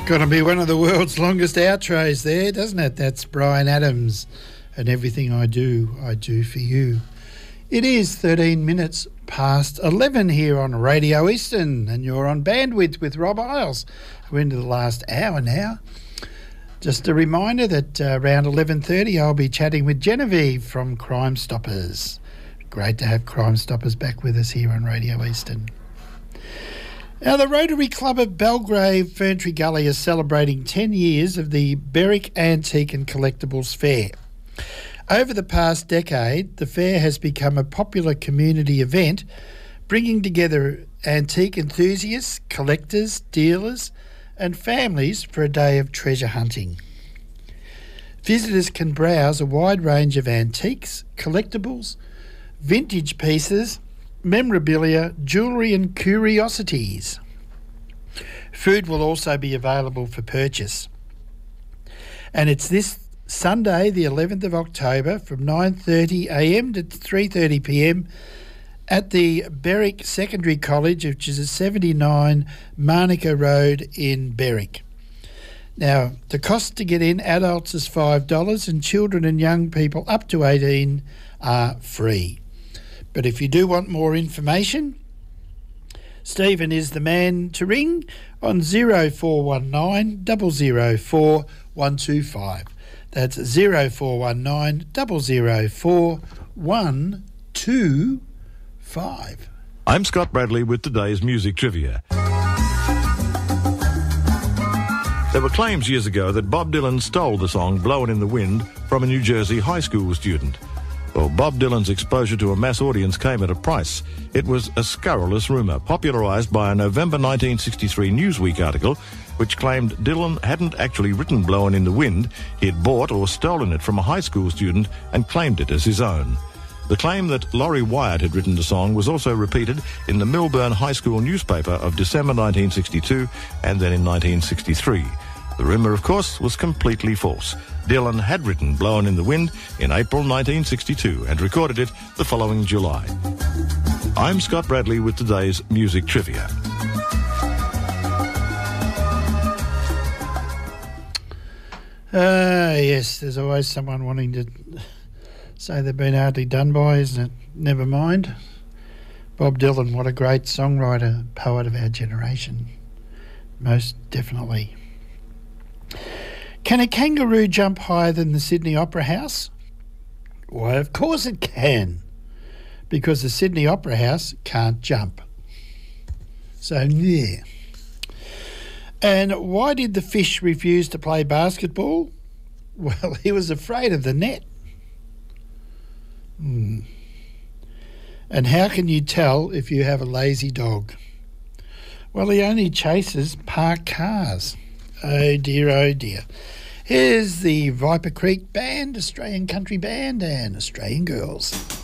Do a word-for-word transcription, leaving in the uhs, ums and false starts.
Got to be one of the world's longest outros there, doesn't it? That's Bryan Adams and Everything I Do, I Do For You. It is thirteen minutes past eleven here on Radio Eastern, and you're on Bandwidth with Rob Isles. We're into the last hour now. Just a reminder that uh, around eleven thirty I'll be chatting with Genevieve from Crime Stoppers. Great to have Crime Stoppers back with us here on Radio Eastern. Now, the Rotary Club of Belgrave, Ferntree Gully is celebrating ten years of the Berwick Antique and Collectibles Fair. Over the past decade, the fair has become a popular community event, bringing together antique enthusiasts, collectors, dealers and families for a day of treasure hunting. Visitors can browse a wide range of antiques, collectibles, vintage pieces, memorabilia, jewellery and curiosities. Food will also be available for purchase. And it's this Sunday, the eleventh of October, from nine thirty a m to three thirty p m at the Berwick Secondary College, which is at seventy-nine Marnica Road in Berwick. Now, the cost to get in, adults is five dollars and children and young people up to eighteen are free. But if you do want more information, Stephen is the man to ring on zero four one nine, zero zero four, one two five. That's zero four one nine, zero zero four, one two five. I'm Scott Bradley with today's music trivia. There were claims years ago that Bob Dylan stole the song Blowin' in the Wind from a New Jersey high school student. Well, Bob Dylan's exposure to a mass audience came at a price. It was a scurrilous rumour, popularised by a November nineteen sixty-three Newsweek article which claimed Dylan hadn't actually written Blowin' in the Wind. He had bought or stolen it from a high school student and claimed it as his own. The claim that Laurie Wyatt had written the song was also repeated in the Millburn High School newspaper of December nineteen sixty-two and then in nineteen sixty-three. The rumour, of course, was completely false. Dylan had written Blowin' in the Wind in April nineteen sixty-two and recorded it the following July. I'm Scott Bradley with today's music trivia. Ah, uh, yes, there's always someone wanting to say they've been hardly done by, isn't it? Never mind. Bob Dylan, what a great songwriter, poet of our generation. Most definitely. Can a kangaroo jump higher than the Sydney Opera House? Why, of course it can, because the Sydney Opera House can't jump. So, yeah. And why did the fish refuse to play basketball? Well, he was afraid of the net. Hmm. And how can you tell if you have a lazy dog? Well, he only chases parked cars. Oh dear, oh dear. Here's the Viper Creek Band, Australian Country Band and Australian Girls.